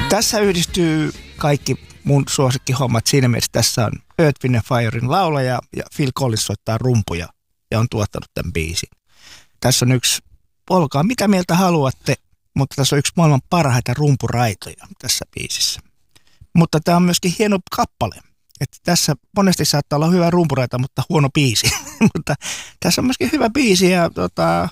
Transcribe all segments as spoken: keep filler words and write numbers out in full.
Tässä yhdistyy kaikki mun suosikkihommat siinä mielessä. Tässä on Earth, Wind and Firen laulaja ja Phil Collins soittaa rumpuja ja on tuottanut tämän biisin. Tässä on yksi, olkaa mitä mieltä haluatte, mutta tässä on yksi maailman parhaita rumpuraitoja tässä biisissä. Mutta tämä on myöskin hieno kappale. Että tässä monesti saattaa olla hyvä rumpuraita, mutta huono biisi. Mutta tässä on myöskin hyvä biisi ja tota,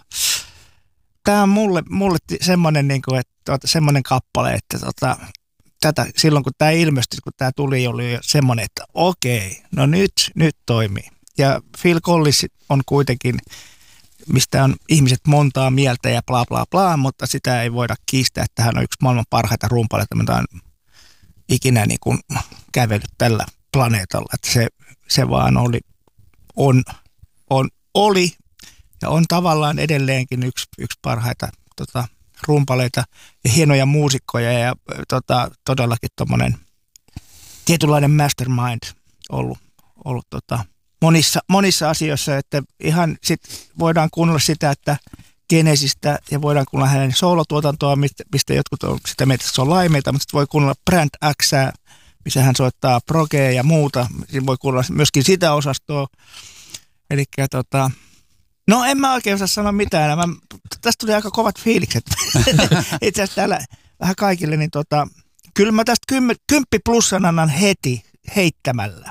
tämä on mulle, mulle semmoinen, niin kuin, että, tota, semmoinen kappale, että tota, tätä, silloin kun tämä ilmestyi, kun tämä tuli, oli jo semmoinen, että okei, no nyt, nyt toimii. Ja Phil Collins on kuitenkin, mistä on ihmiset montaa mieltä ja bla bla bla, mutta sitä ei voida kiistää, että hän on yksi maailman parhaita rumpaleita, mitä on ikinä niin kuin kävellyt tällä planeetalla. Että se, se vaan oli, on, on, oli ja on tavallaan edelleenkin yksi, yksi parhaita tota, rumpaleita ja hienoja muusikkoja ja tota, todellakin tommonen tietynlainen mastermind ollut, ollut tota, monissa, monissa asioissa, että ihan sit voidaan kuunnella sitä, että Genesistä ja voidaan kuunnella hänen soolotuotantoa, mistä, mistä jotkut on sitä mieltä, että se on laimeita, mutta sitten voi kuunnella Brand Xää, missä hän soittaa progea ja muuta. Siinä voi kuunnella myöskin sitä osastoa. Eli tota, no en mä oikein osaa sanoa mitään. Mä, tästä tuli aika kovat fiilikset. Itse asiassa täällä vähän kaikille, niin tota, kyllä mä tästä kymmen, kymppi plussan annan heti heittämällä.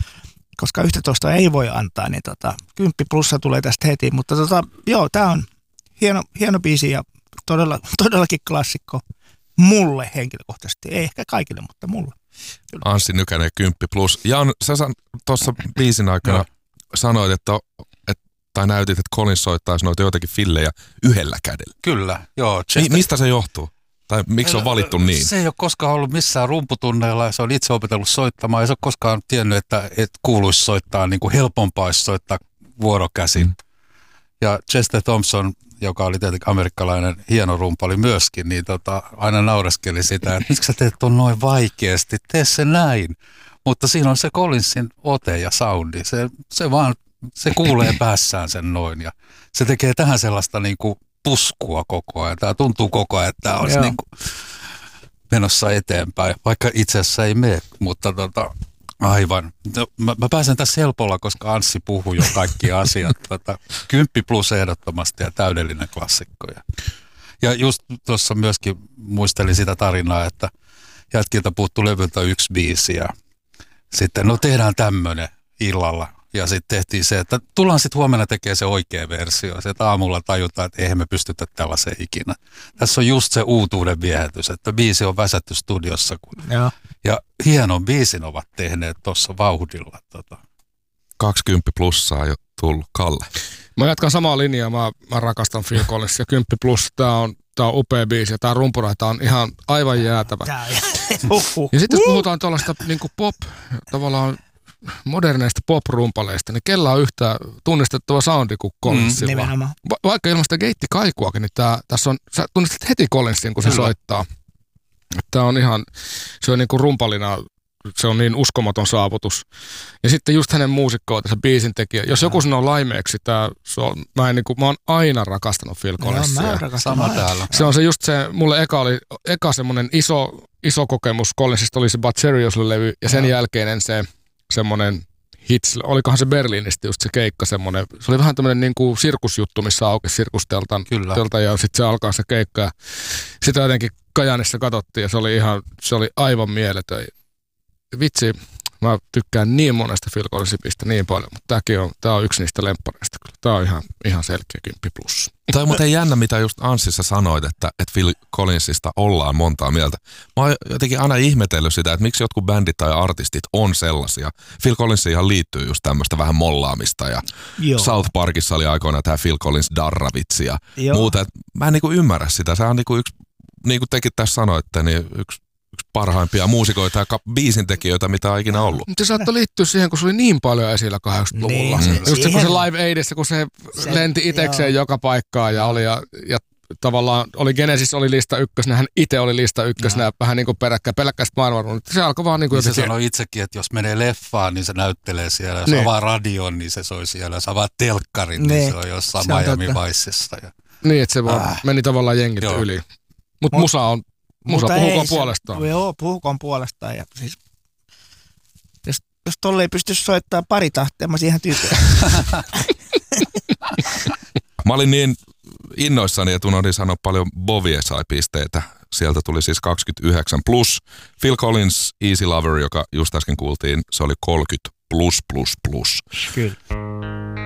Koska yksitoista ei voi antaa, niin tota, kymppi plussa tulee tästä heti. Mutta tota, joo, tää on hieno, hieno biisi ja todella, todellakin klassikko mulle henkilökohtaisesti. Ei ehkä kaikille, mutta mulle. Kyllä. Anssi Nykänen, kymppi plus. Jan, sä tuossa biisin aikana no. sanoit, että, että, tai näytit, että Collins soittaisi noita joitakin fillejä yhdellä kädellä. Kyllä, joo. Mi- mistä se johtuu? Tai miksi on valittu niin? Se ei ole koskaan ollut missään rumputunneilla ja se on itse opetellut soittamaan. Ei se ole koskaan tiennyt, että, että kuuluisi soittaa, niin kuin helpompaa olisi soittaa vuorokäsin. Mm. Ja Chester Thompson, joka oli tietenkin amerikkalainen hieno rumpali myöskin, niin tota, aina naureskeli sitä, että miksi sä teet ton noin vaikeasti, tee se näin. Mutta siinä on se Collinsin ote ja soundi, se, se vaan, se kuulee päässään sen noin ja se tekee tähän sellaista niin kuin puskua koko ajan. Tämä tuntuu koko ajan, että tämä olisi niin kuin menossa eteenpäin, vaikka itse asiassa ei mene, mutta tota, aivan. No, mä, mä pääsen tässä helpolla, koska Anssi puhui jo kaikki asiat. Tota, kymppi plus ehdottomasti ja täydellinen klassikko. Ja, ja just tuossa myöskin muistelin sitä tarinaa, että jätkiltä puuttuu levyltä yksi biisi ja sitten no tehdään tämmöinen illalla. Ja sitten tehtiin se, että tullaan sitten huomenna tekemään se oikea versio. Sitten aamulla tajutaan, että eihän me pystytä tällaiseen ikinä. Tässä on just se uutuuden viehätys, että biisi on väsätty studiossa. Kun... Ja. ja hienon biisin ovat tehneet tuossa vauhdilla. Tota. kaksikymmentä plussaa jo tullut. Kalle. Mä jatkan samaa linjaa. Mä, mä rakastan Phil Collins ja kymmenen plus. Tää on, tää on upea biisi ja tää rumpuraita on ihan aivan jäätävä. Ja sitten jos puhutaan tuollaista niin kuin pop, tavallaan moderneista pop-rumpaleista, niin kellä on yhtä tunnistettava soundi kuin Collinsilla. Mm, Va- vaikka ilman sitä geittikaikuakin, niin tää, tässä on, sä tunnistat heti Collinsin, kun se Kyllä. soittaa. Tämä on ihan, se on niin kuin rumpalina, se on niin uskomaton saavutus. Ja sitten just hänen muusikkoon, tässä biisin tekijä. Jos joku sanoo laimeeksi, tää, se on, mä, en niin kuin, mä oon aina rakastanut Phil Collinsia. Joo, mä rakastan Sama täällä. Se on se just se, mulle eka oli, eka semmonen iso, iso kokemus Collinsista oli se But Seriously-levy, ja sen ja. jälkeinen se semmoinen hits, olikohan se Berliinistä just se keikka semmoinen, se oli vähän tämmöinen niin kuin sirkusjuttu, missä aukesi sirkusteltan telta, ja sitten se alkaa se keikka ja sitä jotenkin Kajaanissa katsottiin ja se oli ihan, se oli aivan mieletön. Vitsi, mä tykkään niin monesta Phil Collinsista niin paljon, mutta tämäkin on, tää on yksi niistä lemppareista kyllä. Tää on ihan, ihan selkeä kymppi plus. Tämä on muuten jännä, mitä just Anssissa sanoit, että, että Phil Collinsista ollaan montaa mieltä. Mä oon jotenkin aina ihmetellyt sitä, että miksi jotkut bändit tai artistit on sellaisia. Phil Collinsiinhan liittyy just tämmöistä vähän mollaamista ja Joo. South Parkissa oli aikoinaan tämä Phil Collins darravitsi ja Joo. muuta. Mä en niinku ymmärrä sitä. Se on niinku yksi, niin kuin tekin tässä sanoitte, niin yksi yksi parhaimpia muusikoita ja biisintekijöitä, mitä on ikinä ollut. Mutta se saattoi liittyä siihen, kun se oli niin paljon esillä kahdeksankymmentäluvulla. Niin, just se, kun se Live Aidissa, kun se, se lenti itekseen joo. joka paikkaan ja oli ja, ja tavallaan oli Genesis oli lista ykkösenä, hän itse oli lista ykkösenä ja vähän niin kuin peräkkäin, peläkkäistä maailmanruunut. Se alkoi vaan niin kuin niin se sanoi itsekin, että jos menee leffaan, niin se näyttelee siellä. Jos niin. avaa radion, niin se soi siellä. Jos avaa telkkarin, niin, niin se on jossain se Miami Vicessa. Ja... Niin, että se vaan äh. meni tavallaan jengiltä yli. Mutta musa on Musa Mutta puhukoon ei se- puolestaan. Joo, puhukoon puolestaan. Ja siis, jos, jos tolle ei pysty soittamaan pari tahtia, mä olisin ihan tyytyväinen. Mä olin niin innoissani, että unohdin sanoa paljon Bovie sai pisteitä. Sieltä tuli siis kaksikymmentäyhdeksän plus. Phil Collins, Easy Lover, joka just äsken kuultiin, se oli kolmekymmentä plus plus plus. Kyllä.